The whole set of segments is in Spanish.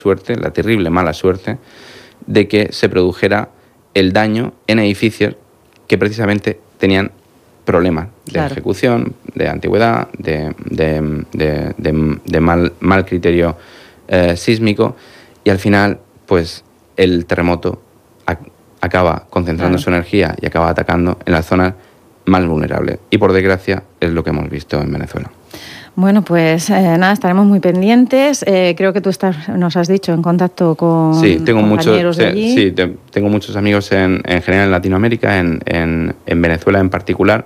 suerte, la terrible mala suerte, de que se produjera el daño en edificios que precisamente tenían problemas de ejecución, de antigüedad, de mal criterio sísmico, y al final, pues, el terremoto acaba concentrando su energía y acaba atacando en las zonas más vulnerables. Y por desgracia es lo que hemos visto en Venezuela. Bueno, pues nada, estaremos muy pendientes. Creo que tú nos has dicho, en contacto con compañeros de allí. Sí, tengo muchos amigos en general en Latinoamérica, en Venezuela en particular,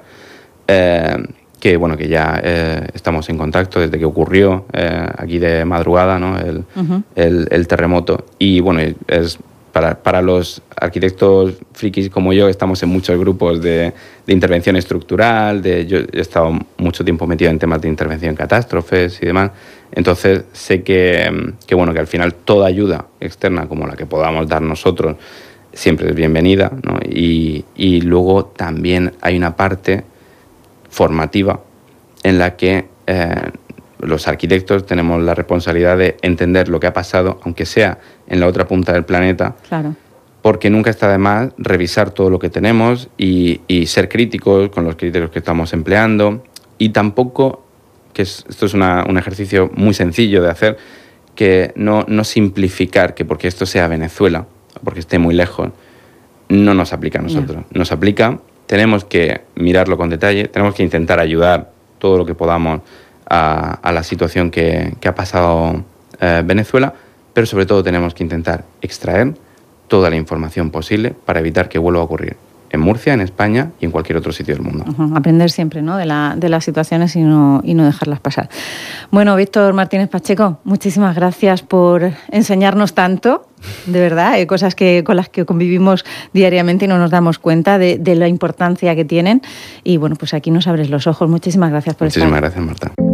que bueno, que ya estamos en contacto desde que ocurrió aquí de madrugada, ¿no? el terremoto. Y bueno, es para los arquitectos frikis como yo, estamos en muchos grupos de intervención estructural, yo he estado mucho tiempo metido en temas de intervención en catástrofes y demás. Entonces sé que bueno, que al final toda ayuda externa como la que podamos dar nosotros siempre es bienvenida, ¿no? Y luego también hay una parte formativa en la que los arquitectos tenemos la responsabilidad de entender lo que ha pasado, aunque sea en la otra punta del planeta, porque nunca está de más revisar todo lo que tenemos y ser críticos con los criterios que estamos empleando, y tampoco, esto es un ejercicio muy sencillo de hacer, que no simplificar que porque esto sea Venezuela, porque esté muy lejos, no nos aplica a nosotros. Nos aplica, tenemos que mirarlo con detalle, tenemos que intentar ayudar todo lo que podamos a la situación que ha pasado Venezuela, pero sobre todo tenemos que intentar extraer toda la información posible para evitar que vuelva a ocurrir en Murcia, en España y en cualquier otro sitio del mundo. Aprender siempre, ¿no?, de las situaciones y no dejarlas pasar. Bueno, Víctor Martínez Pacheco, muchísimas gracias por enseñarnos tanto, de verdad, cosas con las que convivimos diariamente y no nos damos cuenta de la importancia que tienen. Y bueno, pues aquí nos abres los ojos. Muchísimas gracias por estar. Muchísimas gracias, Marta.